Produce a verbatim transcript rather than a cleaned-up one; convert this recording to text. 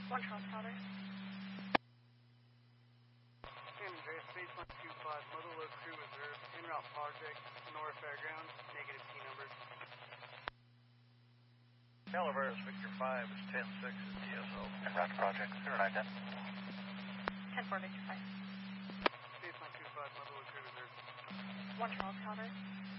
One Charles Powder. San Andreas, Space one two five, Mother Lode Crew Reserve, en route project, Nora Fairgrounds, negative T number. Calaveras, Victor five is ten six is D S O. En route project, zero nine ten. ten four Victor five. Space one two five, Mother Lode Crew Reserve. One Charles Powder.